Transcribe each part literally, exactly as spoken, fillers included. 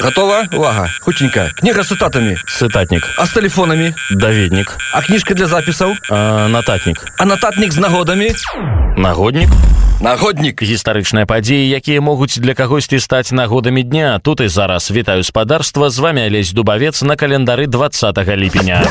Готова? Увага. Хутенько. Книга с цитатами. Цитатник. А с телефонами? Даведник. А книжка для записаў? А, нататник. А нататник з нагодамі? Нагоднік. Нагоднік. Гістарычныя падзеі, якія могуць для кагосьці стаць нагодамі дня. Тут і зараз вітаю спадарства. З вами Алесь Дубавец на календары двадцатага ліпеня.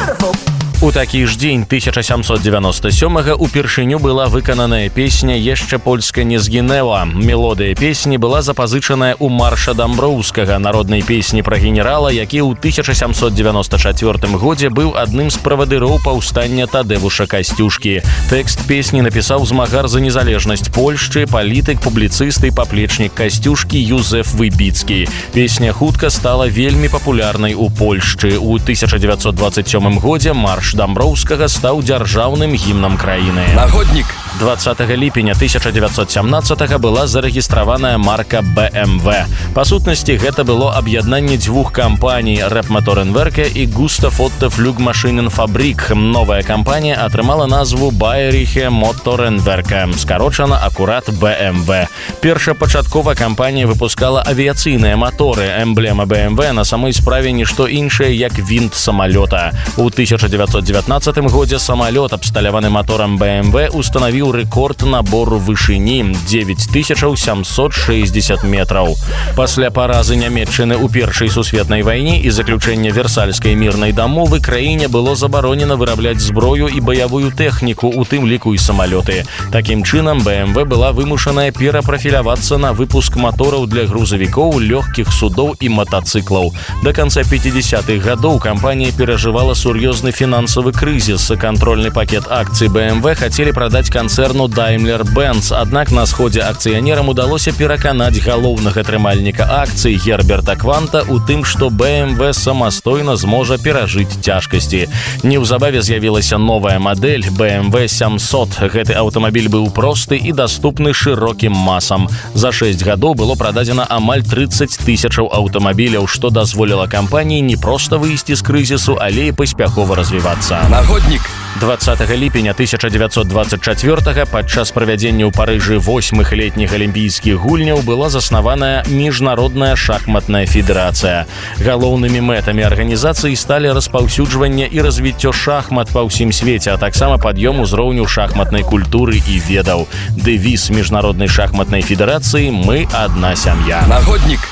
У такі ж дзень тысяча сямсот девяносто сёмага упершыню была выкананая песня «Яшчэ Польска не згінэла». Мелодыя песні была запазычаная ў марша Дамброўскага, народнай песні пра генерала, які ў тысяча сямсот девяносто чацвёртым годзе быў адным з правадыроў паўстання Тадэвуша Касцюшкі. Тэкст песні напісаў змагар за незалежнасць Польшчы, палітык, публіцыст і паплечнік Касцюшкі Юзеф Выбіцкі. Песня хутка стала вельмі папулярнай у Польшчы. У тысяча девятьсот двадцать сёмым годзе марш Дамброўскага стаў дзяржаўным гімнам краіны. Нагоднік. двадцатага ліпеня тысяча девятьсот семнадцатага была зарэгістраваная марка бэ эм вэ. Па сутнасці, гэта было аб'яднанне дзвюх кампаній Рэп-Мотор-Энверке і Густав Отто Флюгмашинен-Фабрик. Новая кампанія атрымала назву Байерихе Мотор-Энверке, скарочана акурат бэ эм вэ. Першапачаткова кампанія выпускала авіяцыйныя маторы. Эмблема бэ эм вэ на самой справе нішто іншае, як вінт самалёта. У тысяча девятьсот девятнадцатым годзе самалёт, абсталяваны моторам бэ эм вэ, устанавіў рэкорд набору вышыні девять тысяч семьсот шестьдесят метраў. Пасля паразы Нямецчыны ў Першай сусветнай вайне і заключэння Версальскай мірнай дамовы краіне было забаронена вырабляць зброю і баявую тэхніку, у тым ліку і самалёты. Такім чынам, бэ эм вэ была вымушаная перапрафілявацца на выпуск матораў для грузавікоў, лёгкіх судоў і матацыклаў. Да канца пятидесятых гадоў кампанія перажывала сур'ёзны фінансавы крызіс. Кантрольны пакет акцый бэ эм вэ хацелі прадаць канцэрну Daimler-Benz, аднак на сходзе акцыянерам удалося пераканаць галоўнага трымальніка акцый Герберта Кванта у тым, што бэ эм вэ самастойна зможа перажыць цяжкасці. Неўзабаве з'явілася новая мадэль бэ эм вэ сямсот. Гэты аўтамабіль быў просты і даступны шырокім масам. За шэсць гадоў было прададзена амаль тридцать тысячаў аўтамабіляў, што дазволіла кампаніі не проста выйсці з крызісу, але і паспяхова развівацца. Нагоднік. двадцатага ліпеня тысяча девятьсот двадцать чацвёртага падчас правядзення ў Парыжы восьмых летніх алімпійскіх гульняў была заснаваная міжнародная шахматная федэрацыя. Галоўнымі мэтамі арганізацыі сталі распаўсюджванне і развіццё шахмат па ўсім свеце, а таксама пад'ём узроўню шахматнай культуры і ведаў. Дэвіз міжнароднай шахматнай федэрацыі «Мы адна сям'я». Нагоднік.